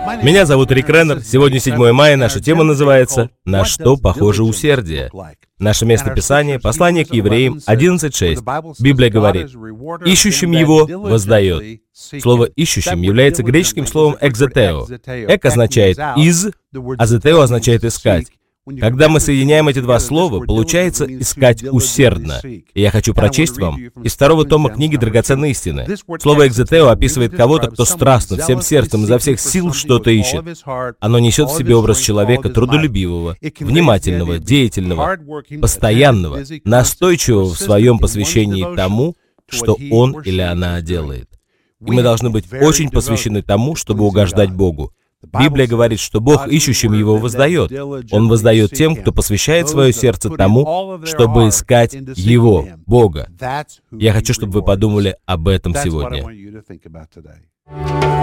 Меня зовут Рик Реннер. Сегодня 7 мая, наша тема называется «На что похоже усердие?». Наше местописание — послание к евреям 11:6. Библия говорит: «Ищущим его воздает». Слово «ищущим» является греческим словом «экзетео». «Эк» означает «из», а «зетео» означает «искать». Когда мы соединяем эти два слова, получается «искать усердно». И я хочу прочесть вам из 2 тома книги «Драгоценные истины». Слово «экзетео» описывает кого-то, кто страстно, всем сердцем, изо всех сил что-то ищет. Оно несет в себе образ человека трудолюбивого, внимательного, деятельного, постоянного, настойчивого в своем посвящении тому, что он или она делает. И мы должны быть очень посвящены тому, чтобы угождать Богу. Библия говорит, что Бог ищущим его воздает. Он воздает тем, кто посвящает свое сердце тому, чтобы искать Его, Бога. Я хочу, чтобы вы подумали об этом сегодня.